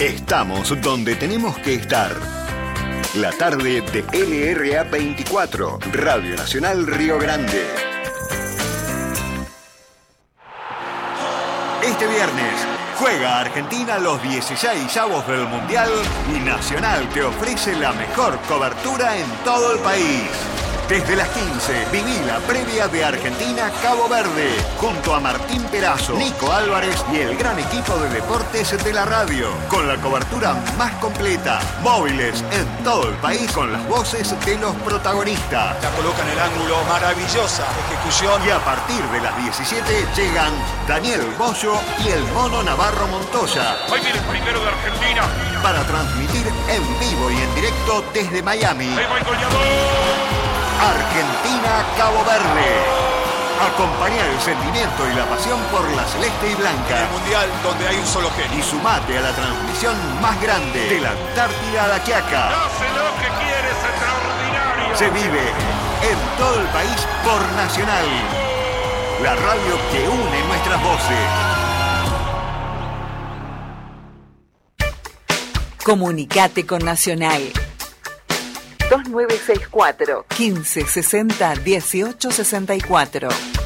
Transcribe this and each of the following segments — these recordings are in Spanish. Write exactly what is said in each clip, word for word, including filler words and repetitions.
Estamos donde tenemos que estar. La tarde de L R A veinticuatro, Radio Nacional Río Grande. Este viernes juega Argentina los dieciseisavos del Mundial y Nacional te ofrece la mejor cobertura en todo el país. Desde las quince, viví la previa de Argentina-Cabo Verde, junto a Martín Perazo, Nico Álvarez y el gran equipo de deportes de la radio, con la cobertura más completa, móviles en todo el país con las voces de los protagonistas. La coloca en el ángulo, maravillosa ejecución. Y a partir de las diecisiete llegan Daniel Bollo y el Mono Navarro Montoya. Hoy viene el primero de Argentina. Para transmitir en vivo y en directo desde Miami. ¡Ahí va el goleador! Argentina-Cabo Verde. Acompaña el sentimiento y la pasión por la celeste y blanca. En el Mundial donde hay un solo genio. Y sumate a la transmisión más grande de la Antártida a la Quiaca. No sé lo que quieres, extraordinario. Se vive en todo el país por Nacional. La radio que une nuestras voces. Comunicate con Nacional. dos nueve seis cuatro, quince sesenta, dieciocho sesenta y cuatro.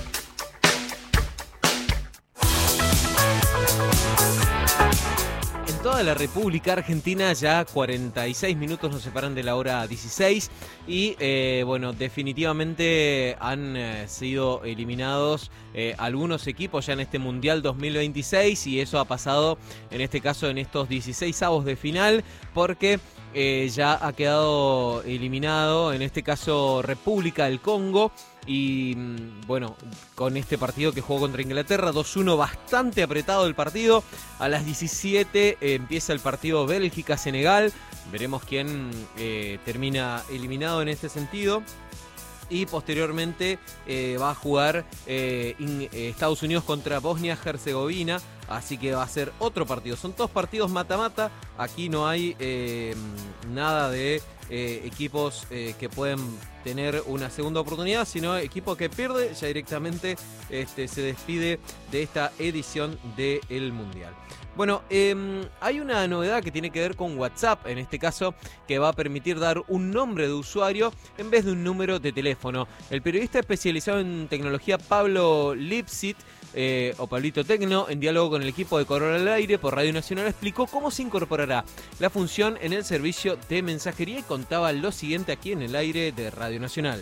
En toda la República Argentina ya cuarenta y seis minutos nos separan de la hora dieciséis y eh, bueno, definitivamente han eh, sido eliminados eh, algunos equipos ya en este Mundial dos mil veintiséis y eso ha pasado en este caso en estos dieciseisavos de final porque Eh, ya ha quedado eliminado, en este caso República del Congo, y bueno, con este partido que jugó contra Inglaterra, dos uno, bastante apretado el partido. A las diecisiete eh, empieza el partido Bélgica-Senegal, veremos quién eh, termina eliminado en este sentido. Y posteriormente eh, va a jugar eh, in, eh, Estados Unidos contra Bosnia-Herzegovina, así que va a ser otro partido. Son dos partidos mata-mata, aquí no hay eh, nada de eh, equipos eh, que pueden tener una segunda oportunidad, sino equipo que pierde ya directamente este, se despide de esta edición del Mundial. Bueno, eh, hay una novedad que tiene que ver con WhatsApp, en este caso, que va a permitir dar un nombre de usuario en vez de un número de teléfono. El periodista especializado en tecnología Pablo Lipsit, eh, o Pablito Tecno, en diálogo con el equipo de Corona al Aire por Radio Nacional, explicó cómo se incorporará la función en el servicio de mensajería y contaba lo siguiente aquí en el aire de Radio Nacional.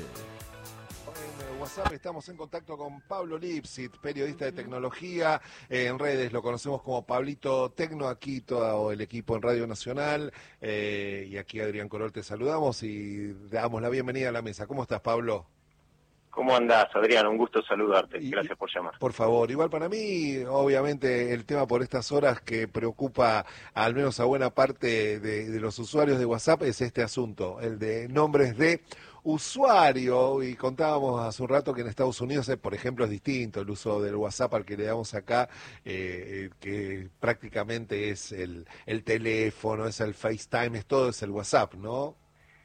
WhatsApp estamos en contacto con Pablo Lipsit, periodista de tecnología, eh, en redes lo conocemos como Pablito Tecno, aquí todo el equipo en Radio Nacional, eh, y aquí Adrián Corol te saludamos y damos la bienvenida a la mesa. ¿Cómo estás, Pablo? ¿Cómo andás, Adrián? Un gusto saludarte. Y, Gracias por llamar. Por favor, igual para mí, obviamente, el tema por estas horas que preocupa al menos a buena parte de, de los usuarios de WhatsApp es este asunto, el de nombres de usuario, y contábamos hace un rato que en Estados Unidos, eh, por ejemplo, es distinto el uso del WhatsApp al que le damos acá, eh, que prácticamente es el, el teléfono, es el FaceTime, es todo, es el WhatsApp, ¿no?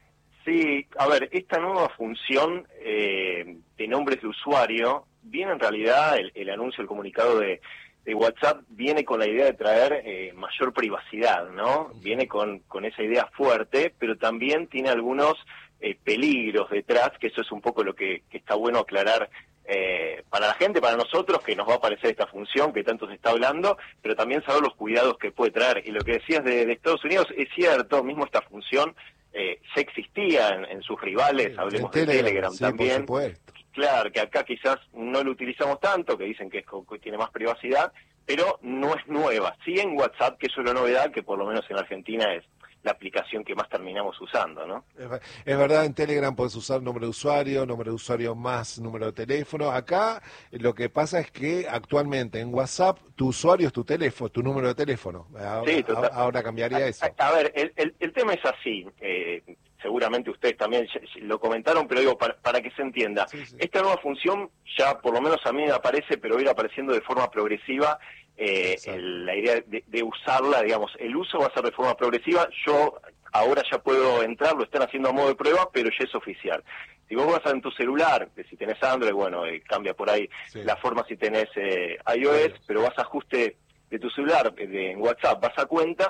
Sí, a ver, esta nueva función eh, de nombres de usuario viene en realidad, el, el anuncio, el comunicado de, de WhatsApp viene con la idea de traer eh, mayor privacidad, ¿no? Viene con, con esa idea fuerte, pero también tiene algunos eh, peligros detrás, que eso es un poco lo que, que está bueno aclarar eh, para la gente, para nosotros, que nos va a aparecer esta función que tanto se está hablando, pero también saber los cuidados que puede traer. Y lo que decías de, de Estados Unidos, es cierto, mismo esta función Eh, ya existía en, en sus rivales, sí, hablemos de Telegram, Telegram sí, también. Por supuesto. Claro, que acá quizás no lo utilizamos tanto, que dicen que, es, que tiene más privacidad, pero no es nueva. Sí en WhatsApp, que eso es la novedad, que por lo menos en Argentina es la aplicación que más terminamos usando, ¿no? Es, es verdad, en Telegram podés usar nombre de usuario, nombre de usuario más número de teléfono. Acá lo que pasa es que actualmente en WhatsApp tu usuario es tu teléfono, tu número de teléfono. Ahora, sí, total. ahora cambiaría a, eso. A, a ver, el, el, el tema es así. Eh, seguramente ustedes también lo comentaron, pero digo, para, para que se entienda. Sí, sí. Esta nueva función ya por lo menos a mí me aparece, pero va a ir apareciendo de forma progresiva. Eh, el, la idea de, de usarla, digamos, el uso va a ser de forma progresiva. Yo ahora ya puedo entrar, lo están haciendo a modo de prueba, pero ya es oficial. Si vos vas en tu celular, que si tenés Android, bueno, eh, cambia por ahí sí. la forma si tenés eh, iOS, sí. pero vas a ajuste de tu celular, de, en WhatsApp, vas a cuenta y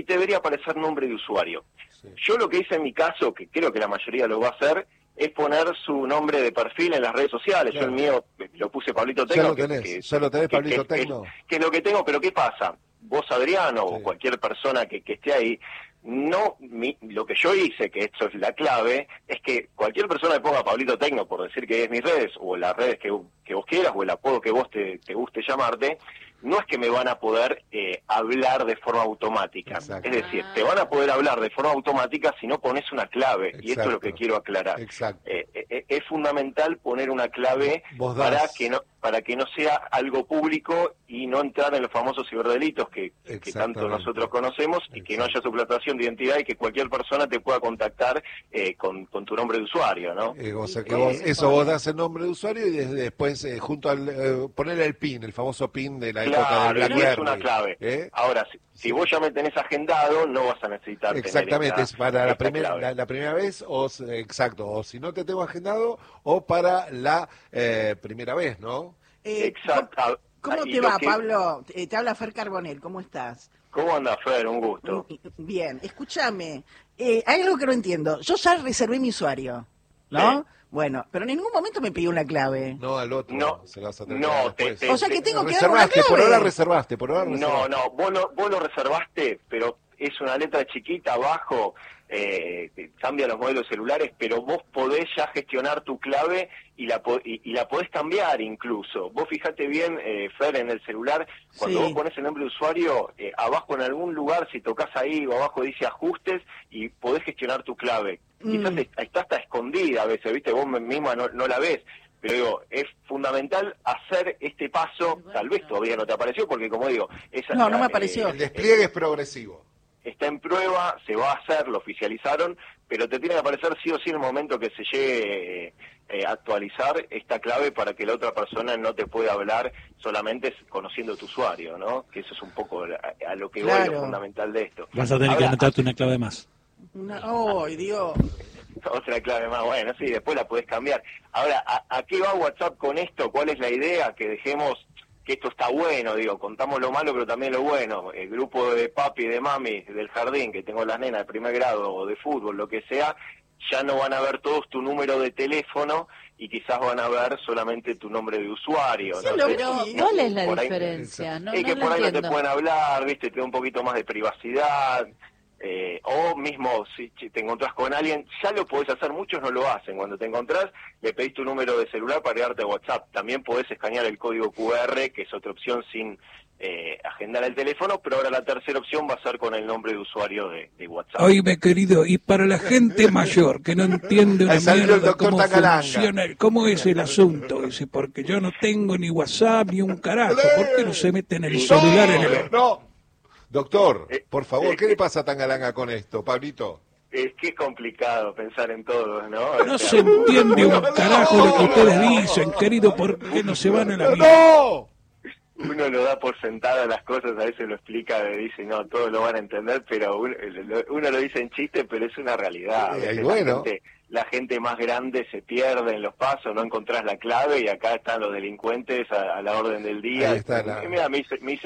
te debería aparecer nombre de usuario. Sí. Yo lo que hice en mi caso, que creo que la mayoría lo va a hacer, es poner su nombre de perfil en las redes sociales. Claro. Yo el mío lo puse Pablito Ya Tecno. lo tenés, que, ya lo tenés, que- Pablito que- que- Tecno. Que es lo que tengo, pero ¿qué pasa? Vos, Adriano, Sí. o cualquier persona que, que esté ahí, no, mi, lo que yo hice, que esto es la clave, es que cualquier persona que ponga Pablito Tecno, por decir que es mis redes, o las redes que, que vos quieras, o el apodo que vos te, te guste llamarte, no es que me van a poder eh, hablar de forma automática. Exacto. Es decir, te van a poder hablar de forma automática si no pones una clave, y esto es lo que Exacto. quiero aclarar. Exacto. Eh, eh, es fundamental poner una clave Vos para das- que no para que no sea algo público y no entrar en los famosos ciberdelitos que, que tanto Exactamente. nosotros conocemos, y que no Exacto. haya suplantación de identidad y que cualquier persona te pueda contactar eh, con, con tu nombre de usuario, ¿no? Eh, o sea que Eh, vos, eso vos das el nombre de usuario y desde después eh, junto al eh, ponerle el pin, el famoso pin de la época Claro, del y no es BlackBerry. una clave. ¿Eh? Ahora, si, si vos ya me tenés agendado, no vas a necesitar Exactamente, tener es esta- para la esta primera clave. la, la primera vez o s- exacto, o si no te tengo agendado o para la eh, primera vez, ¿no? Eh, Exacto. ¿Cómo, cómo Y te lo va, que- Pablo? Eh, te habla Fer Carbonell, ¿cómo estás? ¿Cómo anda, Fer? Un gusto. Bien, escúchame. Eh, hay algo que no entiendo. Yo ya reservé mi usuario, ¿no? Sí. Bueno, pero en ningún momento me pidió una clave. No al otro, No, se lo vas a tener no, que dar te- después. te- O sea que tengo que dar una reservaste, clave. por ahora reservaste, por ahora No, reservaste. no, vos lo, vos lo reservaste, pero es una letra chiquita abajo, eh, que cambia los modelos celulares, pero vos podés ya gestionar tu clave y la po- y, y la podés cambiar incluso. Vos fijate bien, eh, Fer, en el celular, cuando Sí. vos pones el nombre de usuario, eh, abajo en algún lugar, si tocas ahí o abajo dice ajustes y podés gestionar tu clave. Mm. Quizás est- está hasta escondida a veces, ¿viste? Vos misma no, no la ves. Pero digo, es fundamental hacer este paso, tal vez todavía no te apareció, porque como digo, esa No, es no la, me apareció. eh, El despliegue es progresivo. está en prueba, se va a hacer, lo oficializaron, pero te tiene que aparecer sí o sí en el momento que se llegue eh, a actualizar esta clave para que la otra persona no te pueda hablar solamente conociendo tu usuario, ¿no? Que eso es un poco a, a lo que voy, Claro. lo fundamental de esto. Vas a tener que Ahora, anotarte una clave más. Una- ¡Ay, Dios! otra clave más, bueno, sí, después la podés cambiar. Ahora, ¿a, ¿a qué va WhatsApp con esto? ¿Cuál es la idea? Que dejemos que esto está bueno, digo, contamos lo malo, pero también lo bueno. El grupo de papi y de mami del jardín, que tengo las nenas de primer grado o de fútbol, lo que sea, ya no van a ver todos tu número de teléfono y quizás van a ver solamente tu nombre de usuario. Sí, ¿no? lo Sé, veo. si- ¿Cuál es la por ahí- diferencia? No, es no que lo por ahí no te entiendo. pueden hablar, viste, te da un poquito más de privacidad. Eh, o mismo si si te encontrás con alguien, ya lo podés hacer, muchos no lo hacen. Cuando te encontrás, le pedís tu número de celular para agregarte a WhatsApp. También podés escanear el código Q R, que es otra opción sin eh, agendar el teléfono, pero ahora la tercera opción va a ser con el nombre de usuario de, de WhatsApp. Oíme, querido, y para la gente mayor que no entiende una Ahí salió el mierda doctor cómo Tacalanga. funciona, cómo es el asunto, dice, porque yo no tengo ni WhatsApp ni un carajo, ¿por qué no se meten el celular en el... No, doctor, Eh, por favor, eh, ¿qué le pasa a Tangalanga con esto, Pablito? Es que es complicado pensar en todo, ¿no? No O sea, se entiende un carajo lo que ustedes dicen, querido, ¿por qué no se van a la mierda? ¡No! uno lo da por sentada las cosas, a veces lo explica, dice, no, todos lo van a entender, pero uno lo, uno lo dice en chiste, pero es una realidad. A Eh, veces bueno. la, gente, la gente más grande se pierde en los pasos, no encontrás la clave y acá están los delincuentes a, a la orden del día. Ahí está la- Y mira, me hice, me hice